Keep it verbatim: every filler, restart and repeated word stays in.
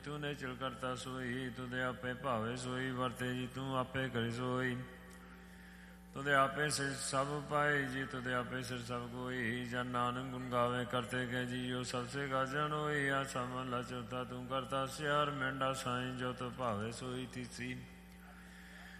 ਤੂੰ ਨਿਚਲ ਕਰਤਾ ਸੋਈ, ਤੁਦੇ ਆਪੇ ਭਾਵੇ ਸੋਈ ਵਰਤੇ ਜੀ, ਤੂੰ ਆਪੇ ਕਰੀ ਸੋਈ। ਤੁਦੇ ਆਪੇ ਸਿਰ ਸਭ ਪਾਏ ਜੀ, ਤੁਦੇ ਆਪੇ ਸਿਰ ਸਭ ਕੋਈ। ਜਨ ਨਾਨਕ ਗੁਣ ਗਾਵੇ ਕਰਤੇ ਕੇ ਜੀ, ਜੋ ਸਭ ਸੇ ਗਾਜਨ ਹੋਈ। ਆ ਸਮਨ ਲਾ ਚੌਥਾ, ਤੂੰ ਕਰਤਾ ਸਿਆਰ ਮੇਂਢਾ ਸਾਈਂ, ਜੋ ਤੋ ਭਾਵੇ ਸੋਈ ਤੀਸੀ।